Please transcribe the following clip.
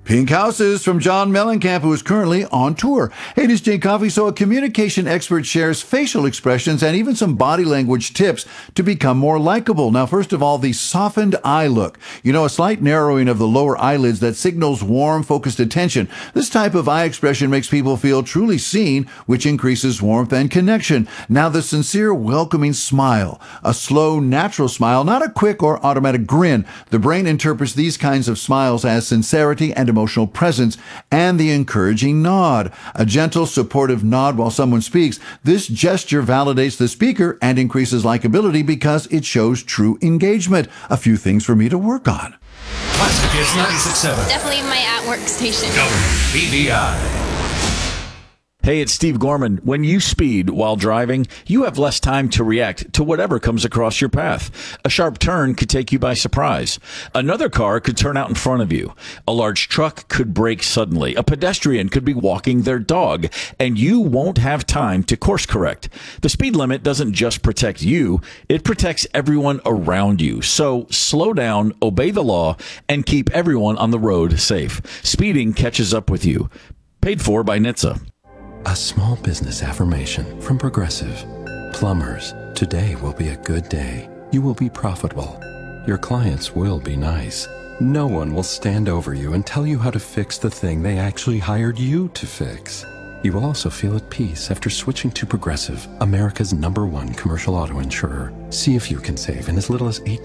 Pink Houses from John Mellencamp, who is currently on tour. Hey, this is Jay Coffey. So a communication expert shares facial expressions and even some body language tips to become more likable. Now, first of all, the softened eye look. You know, a slight narrowing of the lower eyelids that signals warm, focused attention. This type of eye expression makes people feel truly seen, which increases warmth and connection. Now, the sincere, welcoming smile. A slow, natural smile, not a quick or automatic grin. The brain interprets these kinds of smiles as sincerity and emotional presence, and the encouraging nod. A gentle, supportive nod while someone speaks. This gesture validates the speaker and increases likability because it shows true engagement. A few things for me to work on. Classic Hits 96.7. Definitely my at-work station. WBVI. Hey, it's Steve Gorman. When you speed while driving, you have less time to react to whatever comes across your path. A sharp turn could take you by surprise. Another car could turn out in front of you. A large truck could brake suddenly. A pedestrian could be walking their dog, and you won't have time to course correct. The speed limit doesn't just protect you, it protects everyone around you. So slow down, obey the law, and keep everyone on the road safe. Speeding catches up with you. Paid for by NHTSA. A small business affirmation from Progressive. Plumbers, today will be a good day. You will be profitable. Your clients will be nice. No one will stand over you and tell you how to fix the thing they actually hired you to fix. You will also feel at peace after switching to Progressive, America's #1 commercial auto insurer. See if you can save in as little as 8